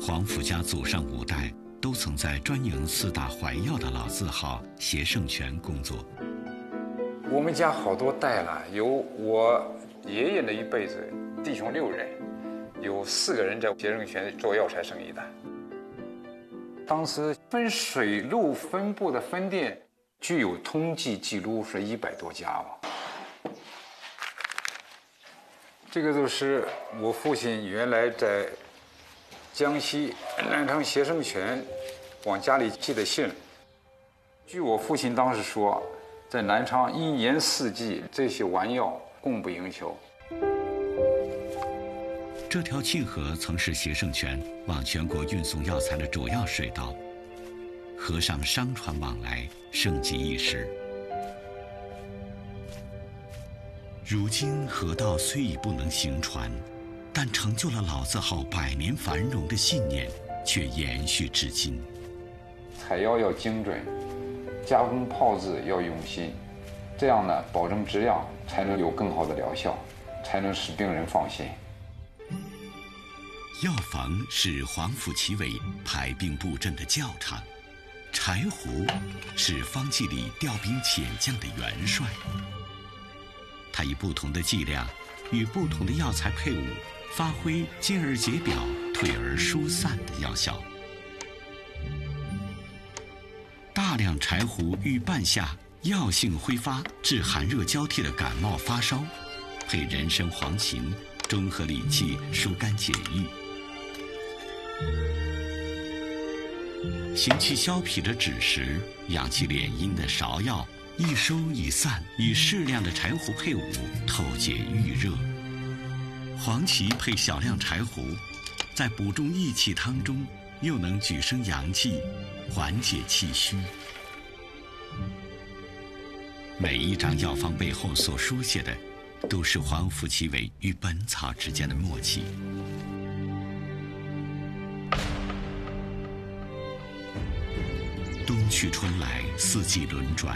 黄甫家祖上5代都曾在专营4大怀药的老字号协盛泉工作。 我们家好多代了，有我爷爷那一辈子，弟兄6人，有4个人在协盛泉做药材生意的。当时分水路分布的分店，具有统计记录是100多家吧。这个就是我父亲原来在江西南昌协盛泉往家里寄的信。据我父亲当时说，在南昌1年4季这些丸药供不应求。 这条沁河曾是协盛泉往全国运送药材的主要水道，河上商船往来，盛极一时。如今河道虽已不能行船，但成就了老字号100年繁荣的信念却延续至今。 采药要精准，加工炮制要用心，这样呢，保证质量，才能有更好的疗效，才能使病人放心。 药房是黄甫其伟排兵布阵的教场，柴胡是方剂里调兵遣将的元帅。他以不同的剂量与不同的药材配伍，发挥进而解表、退而疏散的药效。大量柴胡遇半夏，药性挥发，治寒热交替的感冒发烧，配人参、黄芩，中和理气，疏肝解郁。行气消痞的枳实，养气敛阴的芍药，一收一散，与适量的柴胡配伍，透解郁热。黄芪配小量柴胡，在补中益气汤中，又能举升阳气，缓解气虚。每一张药方背后所书写的，都是黄甫其伟与本草之间的默契。冬去春来，4季轮转，